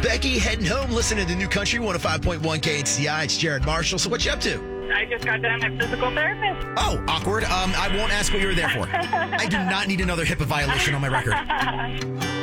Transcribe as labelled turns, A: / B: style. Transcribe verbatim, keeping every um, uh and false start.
A: Becky heading home, listening to New Country one oh five point one K H C I. It's Jared Marshall. So what you up to?
B: I just got done with physical therapist.
A: Oh, awkward. Um, I won't ask what you were there for. I do not need another HIPAA violation on my record.